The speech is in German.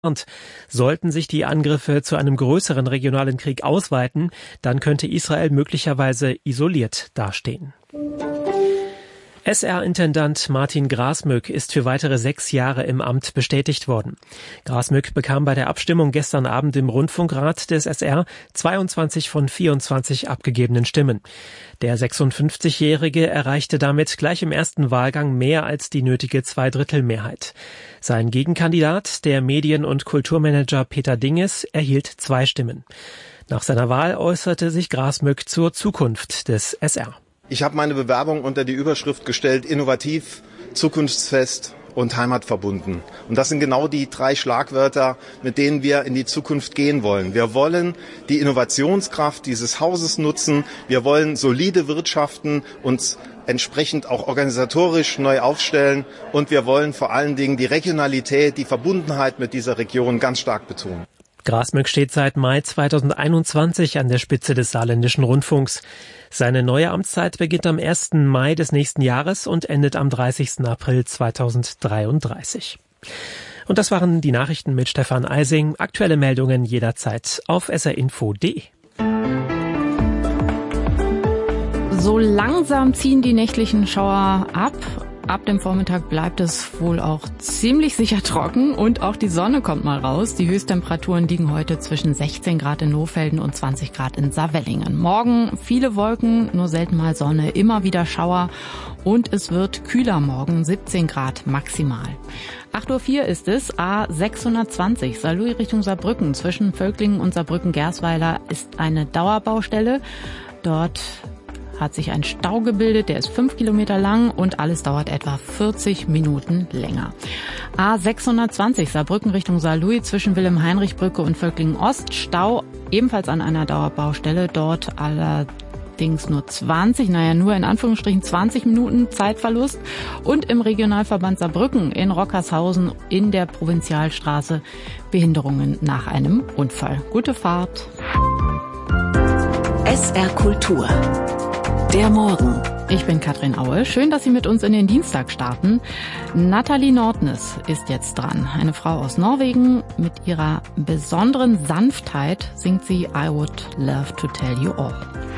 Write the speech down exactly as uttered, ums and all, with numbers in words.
Und sollten sich die Angriffe zu einem größeren regionalen Krieg ausweiten, dann könnte Israel möglicherweise isoliert dastehen. S R-Intendant Martin Grasmück ist für weitere sechs Jahre im Amt bestätigt worden. Grasmück bekam bei der Abstimmung gestern Abend im Rundfunkrat des S R zweiundzwanzig von vierundzwanzig abgegebenen Stimmen. Der sechsundfünfzigjährige erreichte damit gleich im ersten Wahlgang mehr als die nötige Zweidrittelmehrheit. Sein Gegenkandidat, der Medien- und Kulturmanager Peter Dinges, erhielt zwei Stimmen. Nach seiner Wahl äußerte sich Grasmück zur Zukunft des S R. Ich habe meine Bewerbung unter die Überschrift gestellt: innovativ, zukunftsfest und heimatverbunden. Und das sind genau die drei Schlagwörter, mit denen wir in die Zukunft gehen wollen. Wir wollen die Innovationskraft dieses Hauses nutzen. Wir wollen solide wirtschaften, uns entsprechend auch organisatorisch neu aufstellen. Und wir wollen vor allen Dingen die Regionalität, die Verbundenheit mit dieser Region ganz stark betonen. Grasmück steht seit Mai zweitausendeinundzwanzig an der Spitze des Saarländischen Rundfunks. Seine neue Amtszeit beginnt am ersten Mai des nächsten Jahres und endet am dreißigsten April zweitausenddreiunddreißig. Und das waren die Nachrichten mit Stefan Eising. Aktuelle Meldungen jederzeit auf s r info punkt d e. So langsam ziehen die nächtlichen Schauer ab. Ab dem Vormittag bleibt es wohl auch ziemlich sicher trocken und auch die Sonne kommt mal raus. Die Höchsttemperaturen liegen heute zwischen sechzehn Grad in Lohfelden und zwanzig Grad in Saarwellingen. Morgen viele Wolken, nur selten mal Sonne, immer wieder Schauer und es wird kühler morgen, siebzehn Grad maximal. acht Uhr vier ist es, A sechshundertzwanzig, Saarlouis Richtung Saarbrücken. Zwischen Völklingen und Saarbrücken-Gersweiler ist eine Dauerbaustelle. Dort hat sich ein Stau gebildet, der ist fünf Kilometer lang und alles dauert etwa vierzig Minuten länger. A sechshundertzwanzig, Saarbrücken Richtung Saarlouis zwischen Wilhelm-Heinrich-Brücke und Völklingen-Ost. Stau ebenfalls an einer Dauerbaustelle, dort allerdings nur zwanzig, naja nur in Anführungsstrichen zwanzig Minuten Zeitverlust. Und im Regionalverband Saarbrücken in Rockershausen in der Provinzialstraße Behinderungen nach einem Unfall. Gute Fahrt. S R Kultur. Der Morgen. Ich bin Katrin Aue. Schön, dass Sie mit uns in den Dienstag starten. Nathalie Nordnes ist jetzt dran. Eine Frau aus Norwegen. Mit ihrer besonderen Sanftheit singt sie I Would Love to Tell You All.